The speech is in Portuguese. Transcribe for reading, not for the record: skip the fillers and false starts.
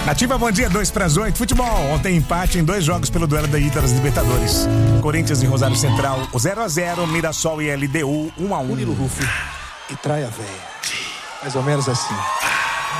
Nativa, bom dia, 2-8. Futebol, ontem empate em 2 jogos pelo duelo da ida das Libertadores. Corinthians e Rosário Central, o 0-0, Mirassol e LDU, 1-1. Murilo Rufo e Traia Véia. Mais ou menos assim.